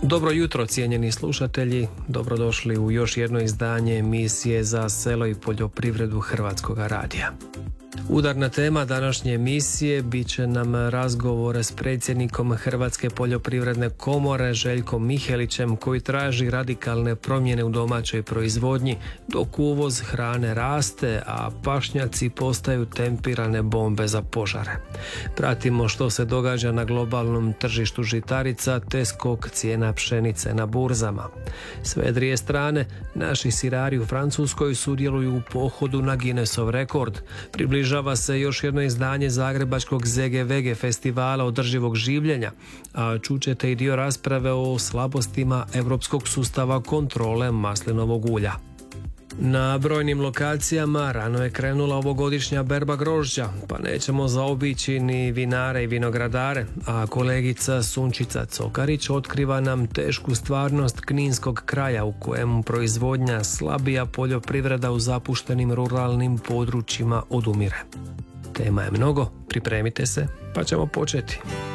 Dobro jutro, cijenjeni slušatelji. Dobrodošli u još jedno izdanje emisije za selo i poljoprivredu Hrvatskog radija. Udarna tema današnje emisije bit će nam razgovor s predsjednikom Hrvatske poljoprivredne komore Željkom Mihelićem, koji traži radikalne promjene u domaćoj proizvodnji, dok uvoz hrane raste, a pašnjaci postaju tempirane bombe za požare. Pratimo što se događa na globalnom tržištu žitarica te skok cijena pšenice na burzama. S vedrije strane, naši sirari u Francuskoj sudjeluju u pohodu na Guinnessov rekord. Približava se još jedno izdanje zagrebačkog ZGVG festivala održivog življenja, a čućete i dio rasprave o slabostima europskog sustava kontrole maslinovog ulja. Na brojnim lokacijama rano je krenula ovogodišnja berba grožđa, pa nećemo zaobići ni vinare i vinogradare, a kolegica Sunčica Cokarić otkriva nam tešku stvarnost kninskog kraja u kojem proizvodnja slabija, poljoprivreda u zapuštenim ruralnim područjima odumire. Tema je mnogo, pripremite se, pa ćemo početi.